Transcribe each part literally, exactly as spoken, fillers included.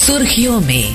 सुर्खियों में।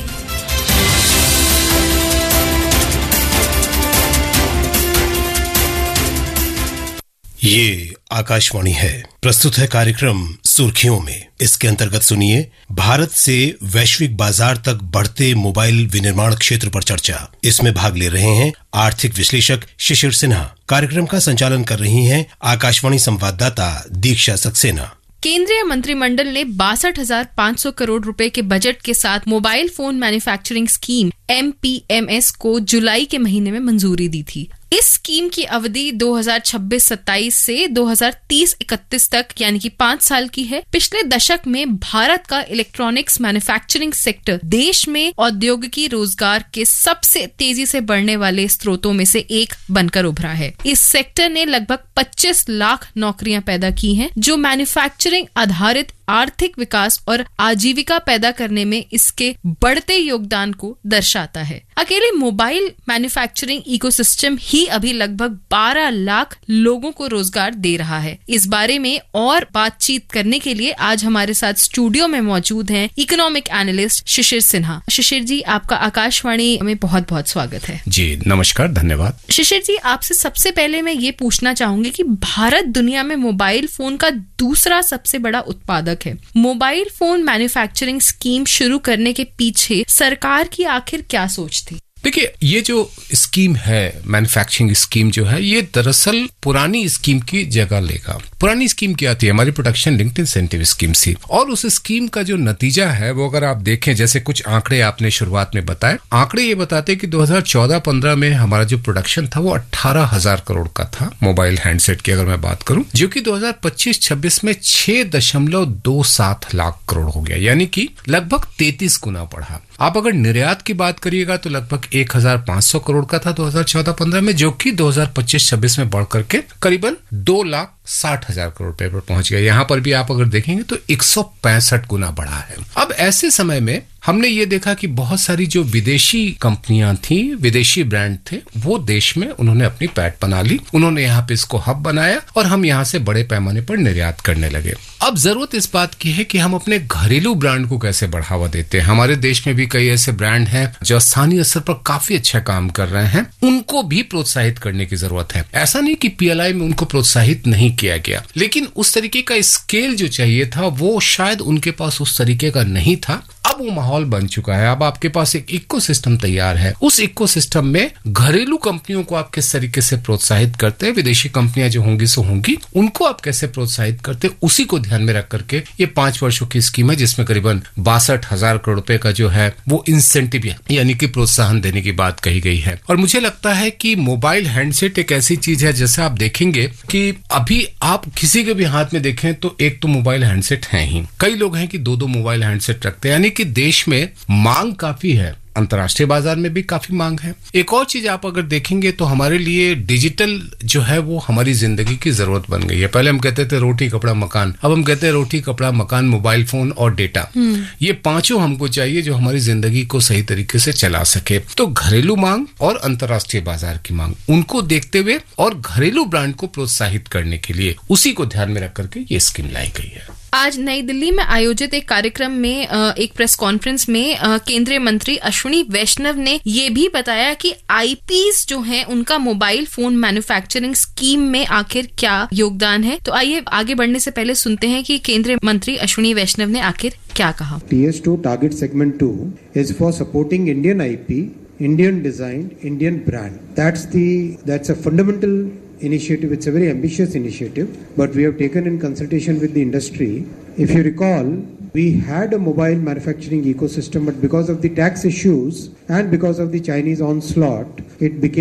ये आकाशवाणी है। प्रस्तुत है कार्यक्रम सुर्खियों में। इसके अंतर्गत सुनिए भारत से वैश्विक बाजार तक बढ़ते मोबाइल विनिर्माण क्षेत्र पर चर्चा। इसमें भाग ले रहे हैं आर्थिक विश्लेषक शिशिर सिन्हा। कार्यक्रम का संचालन कर रही हैं आकाशवाणी संवाददाता दीक्षा सक्सेना। केंद्रीय मंत्रिमंडल ने बासठ हजार पाँच सौ करोड़ रुपए के बजट के साथ mobile phone manufacturing scheme M P M S को जुलाई के महीने में मंजूरी दी थी। इस स्कीम की अवधि दो हज़ार छब्बीस सत्ताईस से दो हज़ार तीस इकतीस तक यानी कि पाँच साल की है। पिछले दशक में भारत का इलेक्ट्रॉनिक्स मैन्युफैक्चरिंग सेक्टर देश में औद्योगिकी रोजगार के सबसे तेजी से बढ़ने वाले स्रोतों में से एक बनकर उभरा है। इस सेक्टर ने लगभग पच्चीस लाख नौकरियां पैदा की हैं, जो मैन्युफैक्चरिंग आधारित आर्थिक विकास और आजीविका पैदा करने में इसके बढ़ते योगदान को दर्शाता है। अकेले मोबाइल मैन्युफैक्चरिंग इकोसिस्टम ही अभी लगभग बारह लाख लोगों को रोजगार दे रहा है। इस बारे में और बातचीत करने के लिए आज हमारे साथ स्टूडियो में मौजूद हैं इकोनॉमिक एनालिस्ट शिशिर सिन्हा। शिशिर जी, आपका आकाशवाणी में बहुत बहुत स्वागत है। जी नमस्कार, धन्यवाद। शिशिर जी, आपसे सबसे पहले मैं ये पूछना चाहूंगी कि भारत दुनिया में मोबाइल फोन का दूसरा सबसे बड़ा उत्पादक है। मोबाइल फोन मैन्युफैक्चरिंग स्कीम शुरू करने के पीछे सरकार की आखिर क्या सोच थी? देखिए, ये जो स्कीम है, मैन्युफैक्चरिंग स्कीम जो है, ये दरअसल पुरानी स्कीम की जगह लेगा। पुरानी स्कीम क्या थी? हमारी प्रोडक्शन लिंक्ड इंसेंटिव स्कीम थी। और उस स्कीम का जो नतीजा है वो अगर आप देखें, जैसे कुछ आंकड़े आपने शुरुआत में बताए, आंकड़े ये बताते कि दो हज़ार चौदह पंद्रह में हमारा जो प्रोडक्शन था वो अट्ठारह हजार करोड़ का था मोबाइल हैंडसेट की अगर मैं बात करूं, जो कि दो हज़ार पच्चीस छब्बीस में छह दशमलव दो सात लाख करोड़ हो गया, यानी कि लगभग तैंतीस गुना बढ़ा। आप अगर निर्यात की बात करिएगा तो लगभग एक हज़ार पाँच सौ करोड़ का था दो हज़ार चौदह पंद्रह में, जो कि दो हज़ार पच्चीस छब्बीस में बढ़ करके करीबन दो लाख साठ हजार करोड़ रुपए पर पहुंच गया। यहां पर भी आप अगर देखेंगे तो एक सौ पैंसठ गुना बढ़ा है। अब ऐसे समय में हमने ये देखा कि बहुत सारी जो विदेशी कंपनियां थी, विदेशी ब्रांड थे, वो देश में उन्होंने अपनी पैठ बना ली। उन्होंने यहाँ पे इसको हब बनाया और हम यहाँ से बड़े पैमाने पर निर्यात करने लगे। अब जरूरत इस बात की है कि हम अपने घरेलू ब्रांड को कैसे बढ़ावा देते हैं। हमारे देश में भी कई ऐसे ब्रांड हैं जो स्थानीय स्तर पर काफी अच्छा काम कर रहे हैं, उनको भी प्रोत्साहित करने की जरूरत है। ऐसा नहीं कि पी एल आई में उनको प्रोत्साहित नहीं किया गया, लेकिन उस तरीके का स्केल जो चाहिए था वो शायद उनके पास उस तरीके का नहीं था। अब वो माहौल बन चुका है। अब आपके पास एक इकोसिस्टम तैयार है। उस इकोसिस्टम में घरेलू कंपनियों को आप किस तरीके से प्रोत्साहित करते हैं, विदेशी कंपनियां जो होंगी सो होंगी, उनको आप कैसे प्रोत्साहित करते हैं, उसी को ध्यान में रख करके ये पांच वर्षों की स्कीम है, जिसमें करीबन बासठ हजार करोड़ रुपए का जो है वो इंसेंटिव यानी कि प्रोत्साहन देने की बात कही गई है। और मुझे लगता है कि मोबाइल हैंडसेट एक ऐसी चीज है, जैसे आप देखेंगे कि अभी आप किसी के भी हाथ में देखें तो एक तो मोबाइल हैंडसेट है ही। कई लोग हैं कि दो दो मोबाइल हैंडसेट रखते हैं, यानी कि देश में मांग काफी है, अंतर्राष्ट्रीय बाजार में भी काफी मांग है। एक और चीज आप अगर देखेंगे तो हमारे लिए डिजिटल जो है वो हमारी जिंदगी की जरूरत बन गई है। पहले हम कहते थे रोटी कपड़ा मकान, अब हम कहते हैं रोटी कपड़ा मकान मोबाइल फोन और डेटा। ये पांचों हमको चाहिए जो हमारी जिंदगी को सही तरीके से चला सके। तो घरेलू मांग और अंतर्राष्ट्रीय बाजार की मांग, उनको देखते हुए और घरेलू ब्रांड को प्रोत्साहित करने के लिए उसी को ध्यान में रख करके ये स्कीम लाई गई है। आज नई दिल्ली में आयोजित एक कार्यक्रम में एक प्रेस कॉन्फ्रेंस में केंद्रीय मंत्री अश्विनी वैष्णव ने ये भी बताया कि आई पीज़ जो हैं उनका मोबाइल फोन मैन्युफैक्चरिंग स्कीम में आखिर क्या योगदान है। तो आइए आगे बढ़ने से पहले सुनते हैं कि केंद्रीय मंत्री अश्विनी वैष्णव ने आखिर क्या कहा। T S to target segment two is for supporting Indian I P, Indian design, Indian brand. That's the that's a fundamental initiative. It's a very ambitious initiative, but we have taken in consultation with the industry. If you recall, we had a mobile manufacturing ecosystem, but because of the tax issues and because of the Chinese onslaught, it became